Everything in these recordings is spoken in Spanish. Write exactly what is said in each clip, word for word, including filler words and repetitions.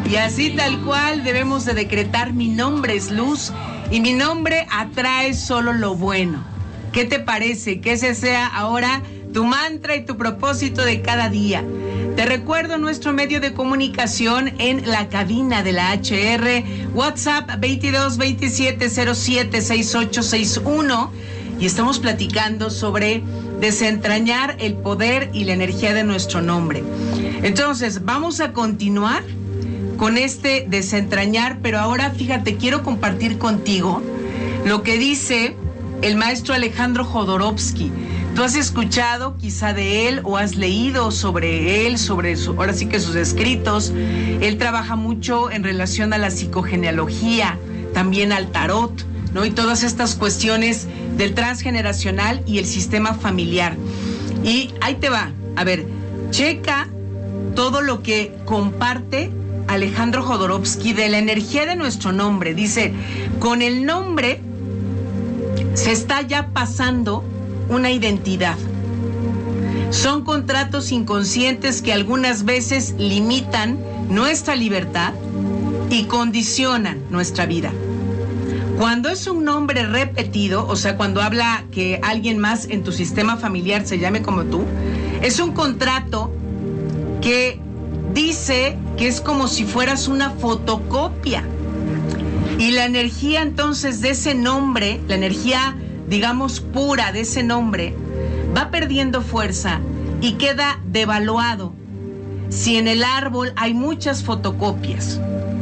Y así tal cual debemos de decretar: mi nombre es luz y mi nombre atrae solo lo bueno. ¿Qué te parece? Que ese sea ahora tu mantra y tu propósito de cada día. Te recuerdo nuestro medio de comunicación en la cabina de la H R, WhatsApp veintidós veintisiete cero siete sesenta y ocho sesenta y uno, y estamos platicando sobre desentrañar el poder y la energía de nuestro nombre. Entonces, vamos a continuar con este desentrañar, pero ahora fíjate, quiero compartir contigo lo que dice el maestro Alejandro Jodorowsky. Tú has escuchado quizá de él o has leído sobre él, sobre su, ahora sí que sus escritos. Él trabaja mucho en relación a la psicogenealogía, también al tarot, ¿no? Y todas estas cuestiones del transgeneracional y el sistema familiar. Y ahí te va, a ver, checa todo lo que comparte Alejandro Jodorowsky de la energía de nuestro nombre. Dice, con el nombre se está ya pasando una identidad. Son contratos inconscientes que algunas veces limitan nuestra libertad y condicionan nuestra vida. Cuando es un nombre repetido, o sea, cuando habla que alguien más en tu sistema familiar se llame como tú, es un contrato que dice que es como si fueras una fotocopia. Y la energía entonces de ese nombre, la energía, digamos, pura de ese nombre, va perdiendo fuerza y queda devaluado si en el árbol hay muchas fotocopias.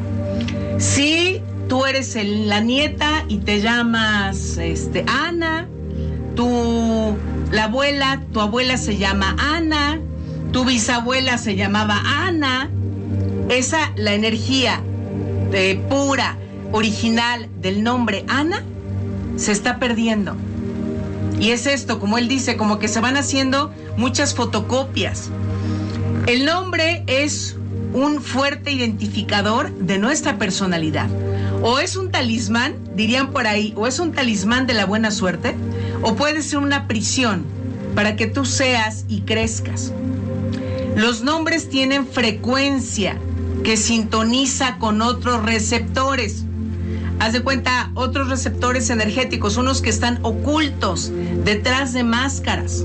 Si tú eres el, la nieta y te llamas este, Ana, tu, la abuela, tu abuela se llama Ana, tu bisabuela se llamaba Ana, esa, la energía de, pura, original del nombre Ana, se está perdiendo. Y es esto, como él dice, como que se van haciendo muchas fotocopias. El nombre es un fuerte identificador de nuestra personalidad. O es un talismán, dirían por ahí, o es un talismán de la buena suerte, o puede ser una prisión para que tú seas y crezcas. Los nombres tienen frecuencia que sintoniza con otros receptores. Haz de cuenta, otros receptores energéticos, unos que están ocultos detrás de máscaras.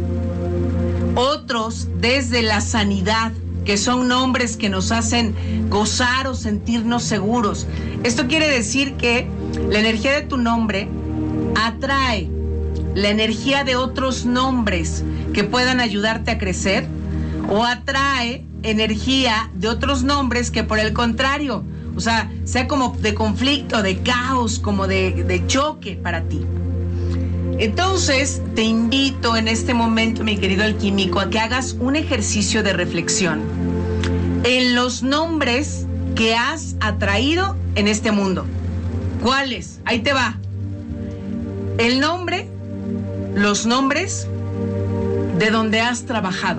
Otros desde la sanidad, que son nombres que nos hacen gozar o sentirnos seguros. Esto quiere decir que la energía de tu nombre atrae la energía de otros nombres que puedan ayudarte a crecer, o atrae energía de otros nombres que, por el contrario, o sea, sea como de conflicto, de caos, como de, de choque para ti. Entonces, te invito en este momento, mi querido alquímico, a que hagas un ejercicio de reflexión en los nombres que has atraído en este mundo. ¿Cuáles? Ahí te va. El nombre, los nombres de donde has trabajado.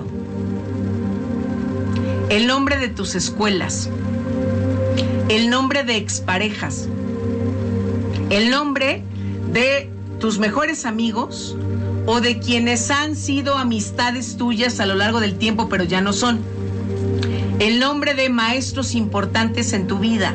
El nombre de tus escuelas. El nombre de exparejas. El nombre de tus mejores amigos o de quienes han sido amistades tuyas a lo largo del tiempo, pero ya no son. El nombre de maestros importantes en tu vida.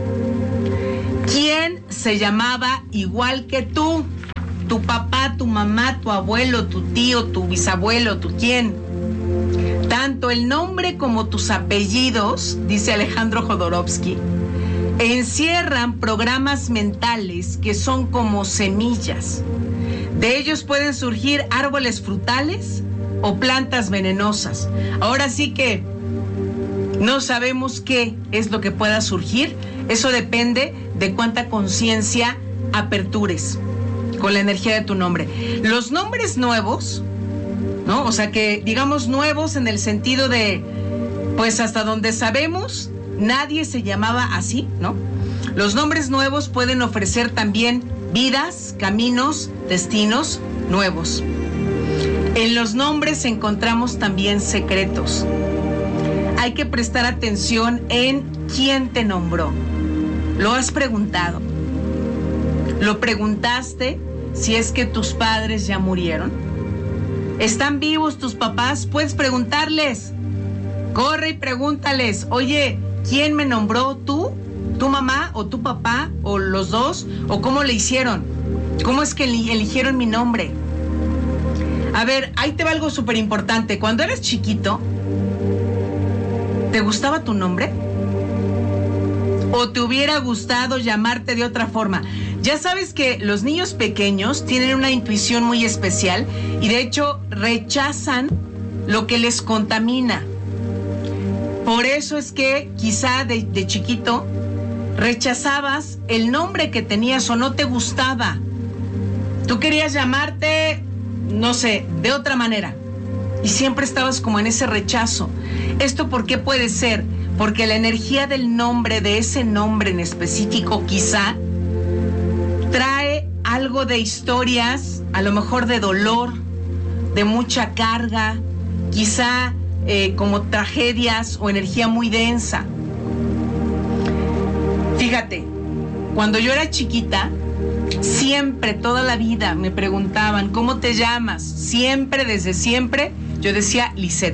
¿Quién se llamaba igual que tú? Tu papá, tu mamá, tu abuelo, tu tío, tu bisabuelo, tu quién. Tanto el nombre como tus apellidos, dice Alejandro Jodorowsky, encierran programas mentales que son como semillas. De ellos pueden surgir árboles frutales o plantas venenosas. Ahora sí que no sabemos qué es lo que pueda surgir. Eso depende de cuánta conciencia apertures con la energía de tu nombre. Los nombres nuevos, ¿no? O sea, que digamos nuevos en el sentido de, pues hasta donde sabemos, nadie se llamaba así, ¿no? Los nombres nuevos pueden ofrecer también vidas, caminos, destinos nuevos. En los nombres encontramos también secretos. Hay que prestar atención en quién te nombró. ¿Lo has preguntado? ¿Lo preguntaste si es que tus padres ya murieron? ¿Están vivos tus papás? Puedes preguntarles. Corre y pregúntales, oye, ¿quién me nombró? ¿Tú? ¿Tu mamá o tu papá o los dos? ¿O cómo le hicieron? ¿Cómo es que eligieron mi nombre? A ver, ahí te va algo súper importante. Cuando eras chiquito, ¿te gustaba tu nombre? ¿O te hubiera gustado llamarte de otra forma? Ya sabes que los niños pequeños tienen una intuición muy especial y de hecho rechazan lo que les contamina. Por eso es que quizá de, de chiquito rechazabas el nombre que tenías o no te gustaba. Tú querías llamarte, no sé, de otra manera. Y siempre estabas como en ese rechazo. ¿Esto por qué puede ser? Porque la energía del nombre, de ese nombre en específico, quizá trae algo de historias, a lo mejor de dolor, de mucha carga, quizá eh, como tragedias o energía muy densa. Fíjate, cuando yo era chiquita, siempre, toda la vida me preguntaban, ¿cómo te llamas? Siempre, desde siempre, yo decía Lisette.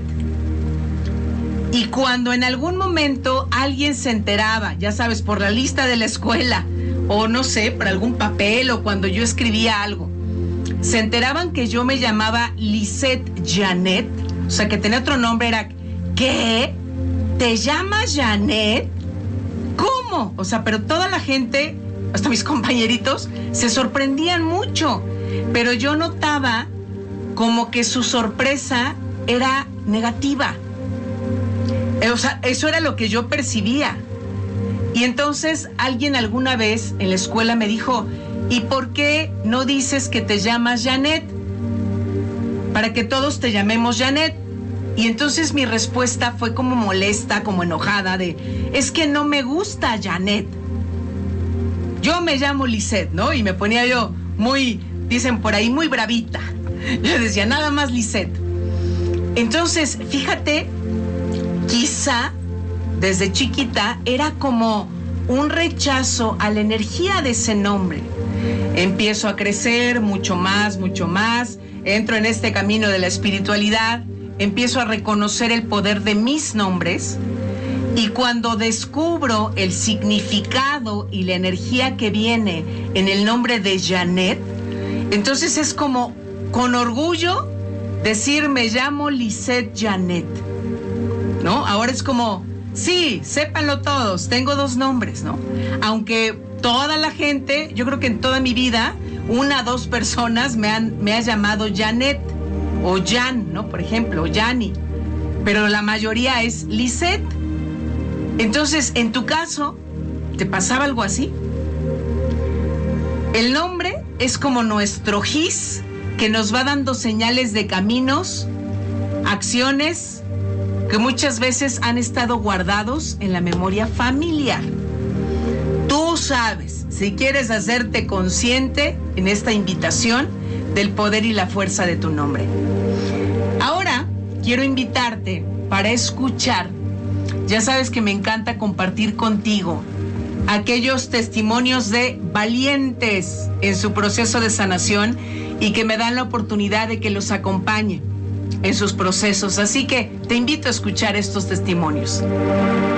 Y cuando en algún momento alguien se enteraba, ya sabes, por la lista de la escuela, o no sé, por algún papel, o cuando yo escribía algo, se enteraban que yo me llamaba Lisette Janet, o sea, que tenía otro nombre, era, ¿qué? ¿Te llamas Janet? ¿Cómo? O sea, pero toda la gente, hasta mis compañeritos, se sorprendían mucho, pero yo notaba como que su sorpresa era negativa. O sea, eso era lo que yo percibía. Y entonces alguien alguna vez en la escuela me dijo, ¿y por qué no dices que te llamas Janet? Para que todos te llamemos Janet. Y entonces mi respuesta fue como molesta, como enojada, de, es que no me gusta Janet. Yo me llamo Lisette, ¿no? Y me ponía yo muy, dicen por ahí, muy bravita. Yo decía, nada más Lisette. Entonces, fíjate, quizá desde chiquita era como un rechazo a la energía de ese nombre. Empiezo a crecer mucho más, mucho más, entro en este camino de la espiritualidad, empiezo a reconocer el poder de mis nombres y cuando descubro el significado y la energía que viene en el nombre de Janet, entonces es como con orgullo decir me llamo Lisette Janet, ¿no? Ahora es como, sí, sépanlo todos, tengo dos nombres, ¿no? Aunque toda la gente, yo creo que en toda mi vida, una o dos personas me han me ha llamado Janet o Jan, ¿no? Por ejemplo, o Jani, pero la mayoría es Lisette. Entonces, en tu caso, ¿te pasaba algo así? El nombre es como nuestro gis que nos va dando señales de caminos, acciones que muchas veces han estado guardados en la memoria familiar. Tú sabes, si quieres hacerte consciente en esta invitación del poder y la fuerza de tu nombre. Ahora quiero invitarte para escuchar. Ya sabes que me encanta compartir contigo aquellos testimonios de valientes en su proceso de sanación y que me dan la oportunidad de que los acompañe en sus procesos. Así que te invito a escuchar estos testimonios.